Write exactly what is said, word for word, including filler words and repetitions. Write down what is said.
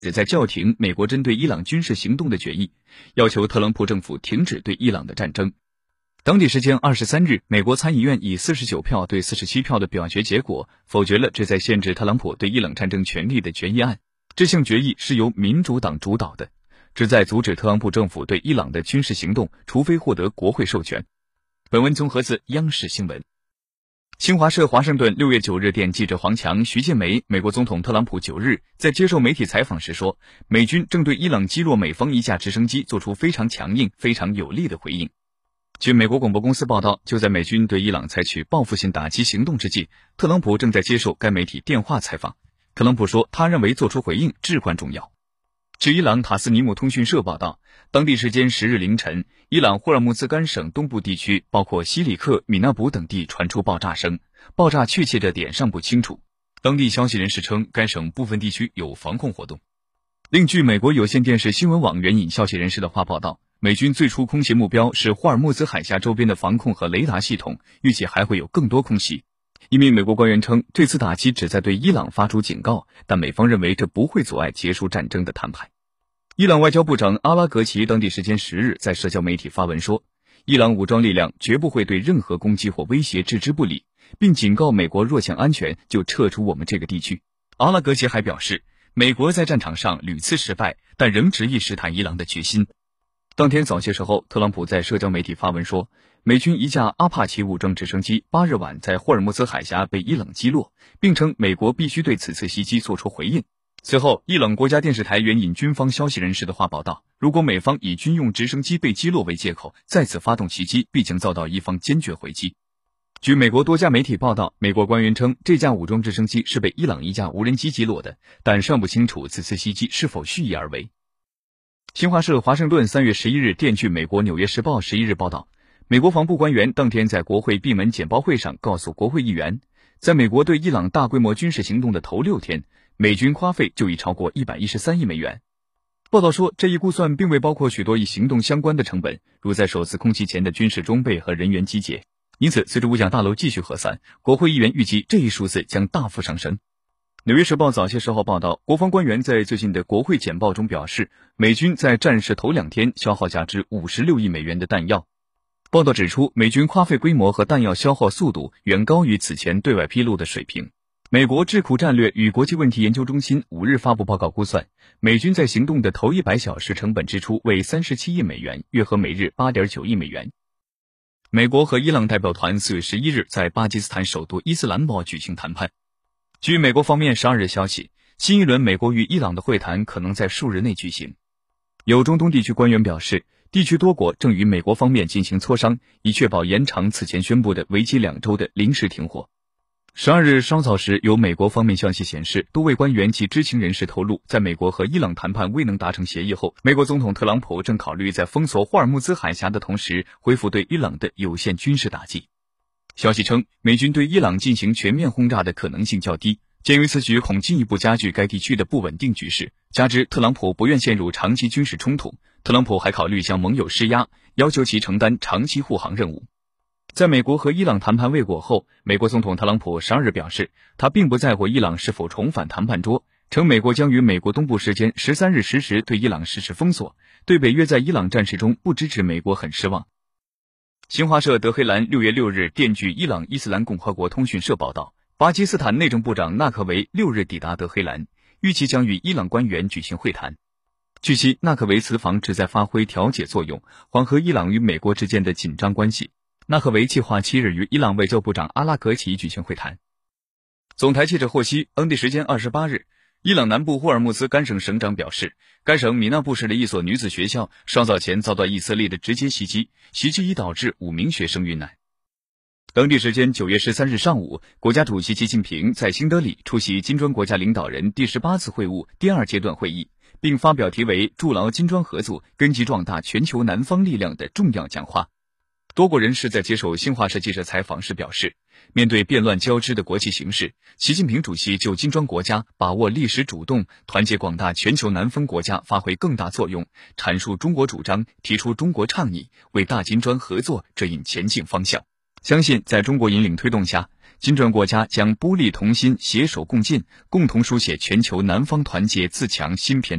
旨在叫停美国针对伊朗军事行动的决议，要求特朗普政府停止对伊朗的战争。当地时间二十三日，美国参议院以四十九票对四十七票的表决结果，否决了旨在限制特朗普对伊朗战争权利的决议案。这项决议是由民主党主导的，旨在阻止特朗普政府对伊朗的军事行动，除非获得国会授权。本文综合自央视新闻。新华社华盛顿六月九日电记者黄强、徐建梅，美国总统特朗普九日在接受媒体采访时说，美军正对伊朗击落美方一架直升机做出非常强硬、非常有力的回应。据美国广播公司报道，就在美军对伊朗采取报复性打击行动之际，特朗普正在接受该媒体电话采访。特朗普说，他认为做出回应至关重要。据伊朗塔斯尼姆通讯社报道，当地时间十日凌晨，伊朗霍尔木兹干省东部地区，包括西里克、米纳卜等地传出爆炸声，爆炸确切的点尚不清楚。当地消息人士称，该省部分地区有防空活动。另据美国有线电视新闻网援引消息人士的话报道，美军最初空袭目标是霍尔木兹海峡周边的防空和雷达系统，预计还会有更多空袭。一名美国官员称，这次打击旨在对伊朗发出警告，但美方认为这不会阻碍结束战争的谈判。伊朗外交部长阿拉格齐当地时间十日在社交媒体发文说，伊朗武装力量绝不会对任何攻击或威胁置之不理，并警告美国若想安全就撤出我们这个地区。阿拉格齐还表示，美国在战场上屡次失败，但仍执意试探伊朗的决心。当天早些时候，特朗普在社交媒体发文说，美军一架阿帕奇武装直升机八日晚在霍尔木兹海峡被伊朗击落，并称美国必须对此次袭击做出回应。随后，伊朗国家电视台援引军方消息人士的话报道，如果美方以军用直升机被击落为借口再次发动袭击，必将遭到伊方坚决回击。据美国多家媒体报道，美国官员称这架武装直升机是被伊朗一架无人机击落的，但尚不清楚此次袭击是否蓄意而为。新华社华盛顿三月十一日电据美国纽约时报十一日报道，美国防部官员当天在国会闭门简报会上告诉国会议员，在美国对伊朗大规模军事行动的头六天，美军花费就已超过一百一十三亿美元。报道说，这一估算并未包括许多与行动相关的成本，如在首次空袭前的军事装备和人员集结。因此，随着五角大楼继续核散，国会议员预计这一数字将大幅上升。纽约时报早些时候报道，国防官员在最近的国会简报中表示，美军在战事头两天消耗价值五十六亿美元的弹药。报道指出，美军花费规模和弹药消耗速度远高于此前对外披露的水平。美国智库战略与国际问题研究中心五日发布报告估算，美军在行动的头一百小时成本支出为三十七亿美元，约合每日 八点九亿美元。美国和伊朗代表团四月十一日在巴基斯坦首都伊斯兰堡举行谈判。据美国方面十二日消息，新一轮美国与伊朗的会谈可能在数日内举行。有中东地区官员表示，地区多国正与美国方面进行磋商，以确保延长此前宣布的为期两周的临时停火。十二日稍早时，有美国方面消息显示，多位官员及知情人士透露，在美国和伊朗谈判未能达成协议后，美国总统特朗普正考虑在封锁霍尔木兹海峡的同时，恢复对伊朗的有限军事打击。消息称，美军对伊朗进行全面轰炸的可能性较低，鉴于此举恐进一步加剧该地区的不稳定局势，加之特朗普不愿陷入长期军事冲突，特朗普还考虑向盟友施压，要求其承担长期护航任务。在美国和伊朗谈判未果后，美国总统特朗普十二日表示，他并不在乎伊朗是否重返谈判桌，称美国将于美国东部时间十三日十时对伊朗实施封锁，对北约在伊朗战事中不支持美国很失望。新华社德黑兰六月六日电据伊朗伊斯兰共和国通讯社报道，巴基斯坦内政部长纳克维六日抵达德黑兰，预期将与伊朗官员举行会谈。据悉，纳克维此访旨在发挥调解作用，缓和伊朗与美国之间的紧张关系。纳克维计划七日与伊朗外交部长阿拉格齐举行会谈。总台记者获悉，当地时间二十八日，伊朗南部霍尔木兹干省省长表示，该省米纳布市的一所女子学校稍早前遭到以色列的直接袭击，袭击已导致五名学生遇难。当地时间九月十三日上午，国家主席习近平在新德里出席金砖国家领导人第十八次会晤第二阶段会议，并发表题为筑牢金砖合作，根基壮大全球南方力量的重要讲话。多国人士在接受新华社记者采访时表示，面对变乱交织的国际形势，习近平主席就金砖国家把握历史主动，团结广大全球南方国家发挥更大作用，阐述中国主张，提出中国倡议，为大金砖合作指引前进方向。相信在中国引领推动下， 金砖国家将玻璃同心，携手共进，共同书写全球南方团结自强新篇章。